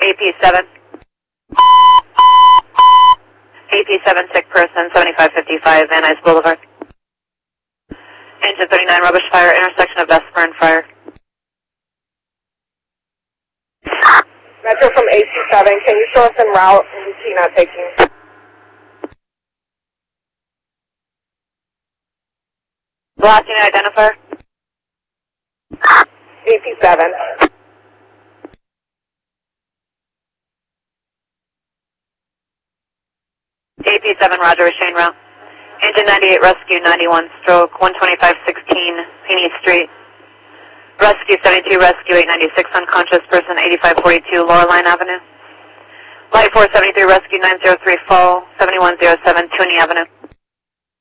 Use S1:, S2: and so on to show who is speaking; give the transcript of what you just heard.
S1: AP7. AP7, sick person, 7555 Van Nuys Boulevard. Engine 39, rubbish fire, intersection of Vesper and Friar.
S2: Metro from AC7, can you show us en route and we see not taking?
S1: Last unit identifier?
S2: AP7.
S1: AP7, roger, restrain route. Engine 98, rescue 91, stroke 12516, Phoenix Street. Rescue 72, rescue 896, unconscious person 8542, Loreline Avenue. Light 473, rescue 903, fall 7107, Tooney Avenue.